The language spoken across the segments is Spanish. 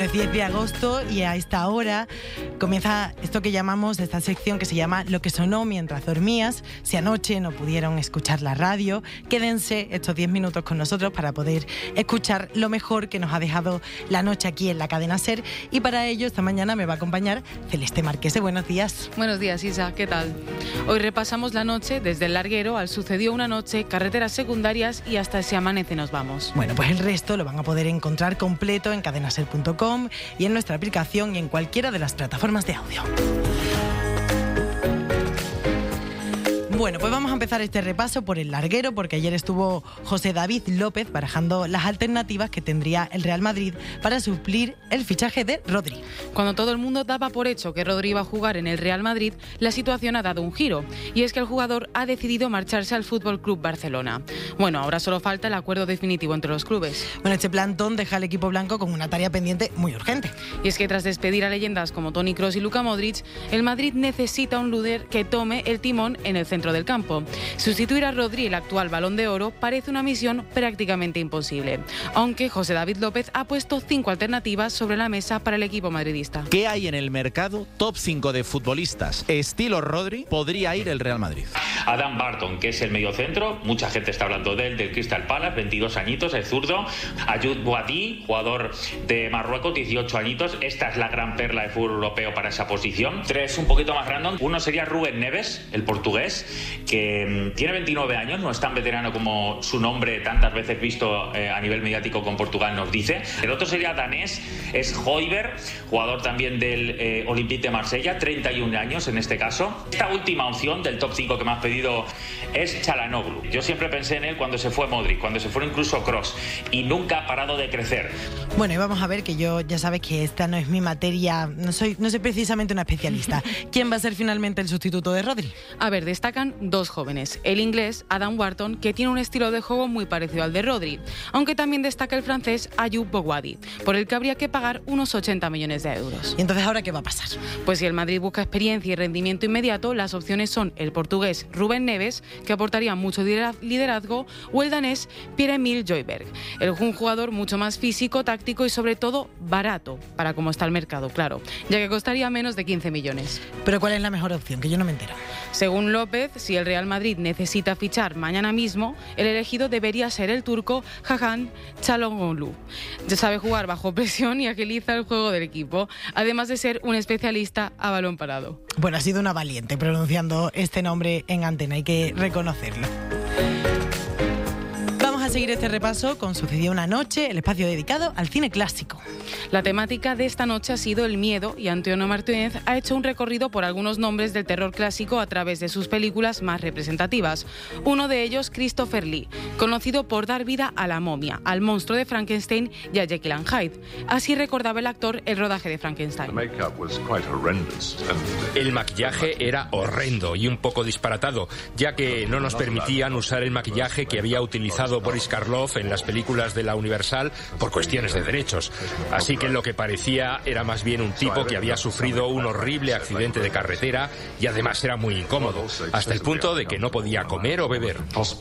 Pues 10 de agosto y a esta hora comienza esto que llamamos, esta sección que se llama Lo que sonó mientras dormías. Si anoche no pudieron escuchar la radio, quédense estos 10 minutos con nosotros para poder escuchar lo mejor que nos ha dejado la noche aquí en la cadena SER. Y para ello esta mañana me va a acompañar Celeste Marquese. Buenos días. Buenos días, Isa, ¿qué tal? Hoy repasamos la noche desde el larguero al Sucedió una noche, carreteras secundarias y hasta Si amanece nos vamos. Bueno, pues el resto lo van a poder encontrar completo en cadenaser.com y en nuestra aplicación y en cualquiera de las plataformas de audio. Bueno, pues vamos a empezar este repaso por el larguero, porque ayer estuvo José David López barajando las alternativas que tendría el Real Madrid para suplir el fichaje de Rodri. Cuando todo el mundo daba por hecho que Rodri iba a jugar en el Real Madrid, la situación ha dado un giro, y es que el jugador ha decidido marcharse al Fútbol Club Barcelona. Bueno, ahora solo falta el acuerdo definitivo entre los clubes. Bueno, este plantón deja al equipo blanco con una tarea pendiente muy urgente. Y es que tras despedir a leyendas como Toni Kroos y Luka Modric, el Madrid necesita un líder que tome el timón en el centro del campo. Sustituir a Rodri, el actual Balón de Oro, parece una misión prácticamente imposible, aunque José David López ha puesto 5 alternativas sobre la mesa para el equipo madridista. ¿Qué hay en el mercado? Top 5 de futbolistas estilo Rodri podría ir el Real Madrid. Adam Barton, que es el mediocentro, mucha gente está hablando de él, del Crystal Palace, 22 añitos, es zurdo. Ayoub Boadi, jugador de Marruecos, 18 añitos. Esta es la gran perla del fútbol europeo para esa posición. 3 un poquito más random. Uno sería Rubén Neves, el portugués, que tiene 29 años, no es tan veterano como su nombre tantas veces visto a nivel mediático con Portugal nos dice. El otro sería danés, es Højbjerg, jugador también del Olympique de Marsella, 31 años en este caso. Esta última opción del top 5 que me has pedido es Çalhanoğlu. Yo siempre pensé en él cuando se fue Modric, cuando se fue incluso Kroos, y nunca ha parado de crecer. Bueno, y vamos a ver, que yo ya sabes que esta no es mi materia, no soy precisamente una especialista. ¿Quién va a ser finalmente el sustituto de Rodri? A ver, destacan 2 jóvenes. El inglés, Adam Wharton, que tiene un estilo de juego muy parecido al de Rodri, aunque también destaca el francés Ayoub Boadi, por el que habría que pagar unos 80 millones de euros. ¿Y entonces ahora qué va a pasar? Pues si el Madrid busca experiencia y rendimiento inmediato, las opciones son el portugués Rubén Neves, que aportaría mucho liderazgo, o el danés Pierre-Emile Højbjerg, un jugador mucho más físico, táctico y sobre todo barato, para cómo está el mercado, claro, ya que costaría menos de 15 millones. ¿Pero cuál es la mejor opción? Que yo no me entero. Según López, si el Real Madrid necesita fichar mañana mismo, el elegido debería ser el turco Hakan Çalhanoğlu. Ya sabe jugar bajo presión y agiliza el juego del equipo, además de ser un especialista a balón parado. Bueno, ha sido una valiente pronunciando este nombre en antena, hay que reconocerlo. Vamos a seguir este repaso con Sucedió una noche, el espacio dedicado al cine clásico. La temática de esta noche ha sido el miedo y Antonio Martínez ha hecho un recorrido por algunos nombres del terror clásico a través de sus películas más representativas. Uno de ellos, Christopher Lee, conocido por dar vida a la momia, al monstruo de Frankenstein y a Jekyll and Hyde. Así recordaba el actor el rodaje de Frankenstein. El maquillaje era horrendo y un poco disparatado, ya que no nos permitían usar el maquillaje que había utilizado Boris Karloff en las películas de la Universal por cuestiones de derechos. Así que lo que parecía era más bien un tipo que había sufrido un horrible accidente de carretera y además era muy incómodo, hasta el punto de que no podía comer o beber.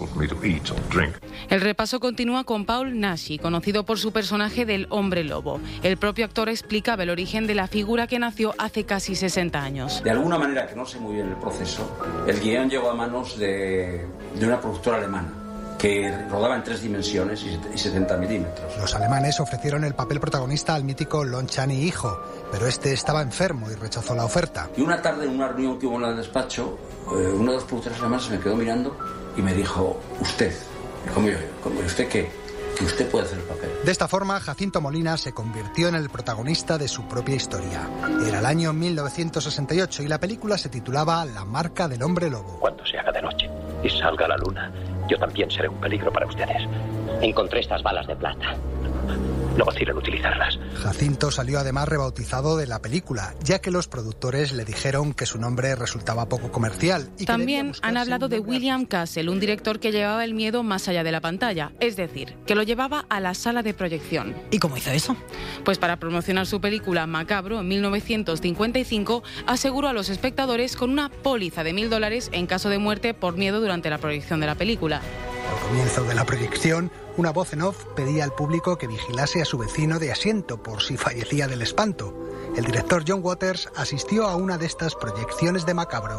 El repaso continúa con Paul Naschy, conocido por su personaje del Hombre Lobo. El propio actor explicaba el origen de la figura que nació hace casi 60 años. De alguna manera, que no sé muy bien el proceso, el guión llegó a manos de una productora alemana que rodaba en 3 dimensiones y 70 milímetros. Los alemanes ofrecieron el papel protagonista al mítico Lon Chaney hijo, pero este estaba enfermo y rechazó la oferta. Y una tarde, en una reunión que hubo en el despacho, uno de los productores alemanes se me quedó mirando y me dijo: usted, ¿cómo usted qué? Que usted puede hacer el papel. De esta forma, Jacinto Molina se convirtió en el protagonista de su propia historia. Era el año 1968 y la película se titulaba La marca del hombre lobo. Cuando se haga de noche y salga la luna, yo también seré un peligro para ustedes. Encontré estas balas de plata. No vacilen en utilizarlas. Jacinto salió además rebautizado de la película, ya que los productores le dijeron que su nombre resultaba poco comercial. Y también han hablado de William Castle, un director que llevaba el miedo más allá de la pantalla, es decir, que lo llevaba a la sala de proyección. ¿Y cómo hizo eso? Pues para promocionar su película Macabro en 1955, aseguró a los espectadores con una póliza de $1.000 en caso de muerte por miedo durante la proyección de la película. Por comienzo de la proyección, una voz en off pedía al público que vigilase a su vecino de asiento por si fallecía del espanto. El director John Waters asistió a una de estas proyecciones de Macabro.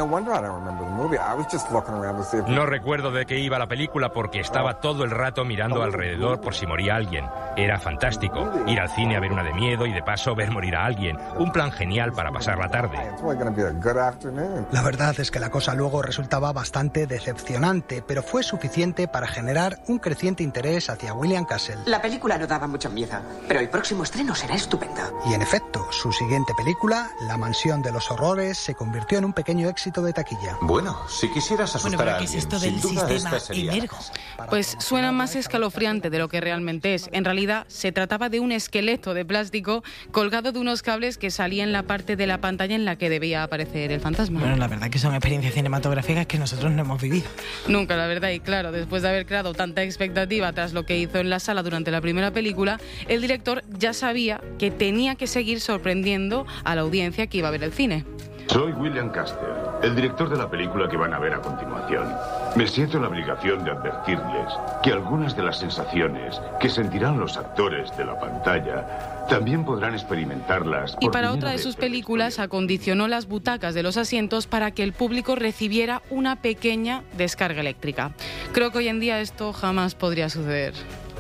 No recuerdo de qué iba la película porque estaba todo el rato mirando alrededor por si moría alguien. Era fantástico. Ir al cine a ver una de miedo y de paso ver morir a alguien. Un plan genial para pasar la tarde. La verdad es que la cosa luego resultaba bastante decepcionante, pero fue suficiente para generar un creciente interés hacia William Castle. La película no daba mucho miedo, pero el próximo estreno será estupendo. Y en efecto, su siguiente película, La mansión de los horrores, se convirtió en un pequeño éxito de taquilla. Bueno, si quisieras asustar a alguien, ¿qué es esto del sistema Emergo? Pues suena más escalofriante de lo que realmente es. En realidad, se trataba de un esqueleto de plástico colgado de unos cables que salía en la parte de la pantalla en la que debía aparecer el fantasma. Bueno, la verdad que son experiencias cinematográficas que nosotros no hemos vivido. Nunca, la verdad, y claro, después de haber creado tanta expectativa tras lo que hizo en la sala durante la primera película, el director ya sabía que tenía que seguir sorprendiendo a la audiencia que iba a ver el cine. Soy William Castle, el director de la película que van a ver a continuación. Me siento en la obligación de advertirles que algunas de las sensaciones que sentirán los actores de la pantalla también podrán experimentarlas. Y para otra de sus películas acondicionó las butacas de los asientos para que el público recibiera una pequeña descarga eléctrica. Creo que hoy en día esto jamás podría suceder.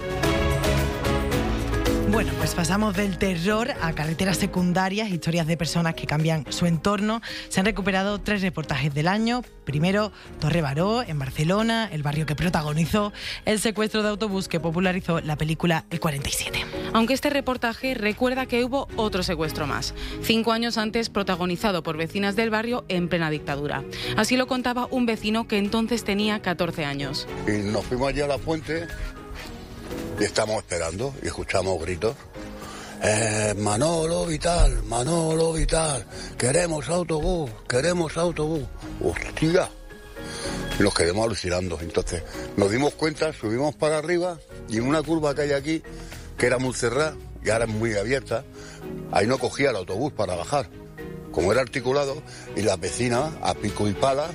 Bueno, pues pasamos del terror a carreteras secundarias, historias de personas que cambian su entorno. Se han recuperado 3 reportajes del año. Primero, Torre Baró, en Barcelona, el barrio que protagonizó el secuestro de autobús que popularizó la película El 47. Aunque este reportaje recuerda que hubo otro secuestro más, 5 años antes protagonizado por vecinas del barrio en plena dictadura. Así lo contaba un vecino que entonces tenía 14 años. Y nos fuimos allí a la fuente y estamos esperando y escuchamos gritos. Manolo Vital, queremos autobús. Hostia. Y nos quedamos alucinando. Entonces nos dimos cuenta, subimos para arriba y en una curva que hay aquí, que era muy cerrada y ahora es muy abierta, ahí no cogía el autobús para bajar. Como era articulado, y las vecinas a pico y pala,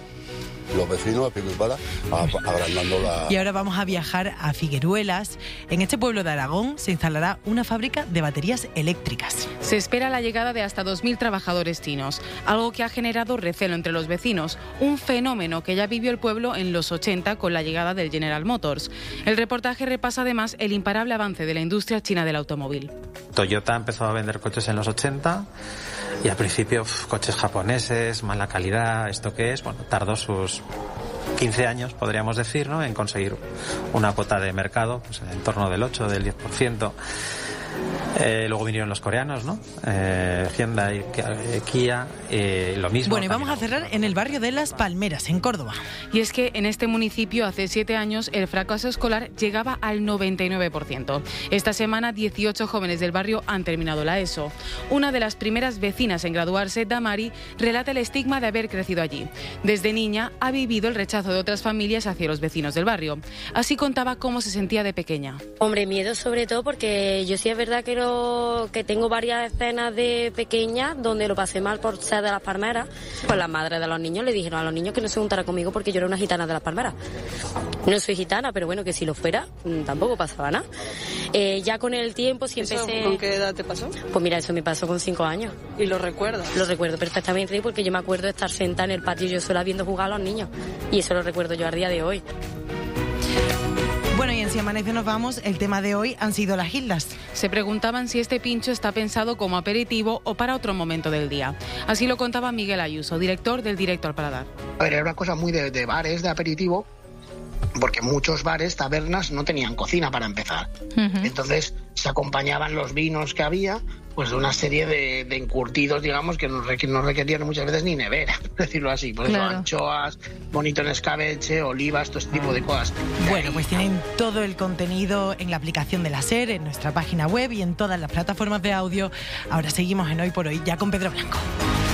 agrandando la... Y ahora vamos a viajar a Figueruelas. En este pueblo de Aragón se instalará una fábrica de baterías eléctricas. Se espera la llegada de hasta 2.000 trabajadores chinos, algo que ha generado recelo entre los vecinos, un fenómeno que ya vivió el pueblo en los 80 con la llegada del General Motors. El reportaje repasa además el imparable avance de la industria china del automóvil. Toyota empezó a vender coches en los 80 y al principio coches japoneses, mala calidad, ¿esto qué es? Bueno, tardó sus 15 años, podríamos decir, ¿no?, en conseguir una cuota de mercado, pues en torno del 8, del 10%. Luego vinieron los coreanos, ¿no? Hyundai, Kia, lo mismo. Bueno, y vamos a cerrar en el barrio de Las Palmeras, en Córdoba. Y es que en este municipio hace 7 años el fracaso escolar llegaba al 99%. Esta semana 18 jóvenes del barrio han terminado la ESO. Una de las primeras vecinas en graduarse, Damari, relata el estigma de haber crecido allí. Desde niña ha vivido el rechazo de otras familias hacia los vecinos del barrio. Así contaba cómo se sentía de pequeña. Hombre, miedo sobre todo porque yo sí es verdad que tengo varias escenas de pequeña donde lo pasé mal por ser de Las Palmeras. Pues las madres de los niños le dijeron a los niños que no se juntara conmigo porque yo era una gitana de Las Palmeras. No soy gitana, pero bueno, que si lo fuera, tampoco pasaba nada. Ya con el tiempo sí empecé... ¿Con qué edad te pasó? Pues mira, eso me pasó con 5 años. ¿Y lo recuerdas? Lo recuerdo perfectamente porque yo me acuerdo de estar sentada en el patio yo sola viendo jugar a los niños. Y eso lo recuerdo yo al día de hoy. Bueno, y en Si Amanece Nos Vamos, el tema de hoy han sido las islas. Se preguntaban si este pincho está pensado como aperitivo o para otro momento del día. Así lo contaba Miguel Ayuso, director del Directo al Paladar. A ver, era una cosa muy de bares, de aperitivo, porque muchos bares, tabernas, no tenían cocina para empezar. Entonces se acompañaban los vinos que había pues de una serie de encurtidos, digamos, que no requerían muchas veces ni nevera, por decirlo así. Por eso anchoas, bonito en escabeche, olivas, todo este tipo de cosas. Bueno, pues tienen todo el contenido en la aplicación de la SER, en nuestra página web y en todas las plataformas de audio. Ahora seguimos en Hoy por Hoy, ya con Pedro Blanco.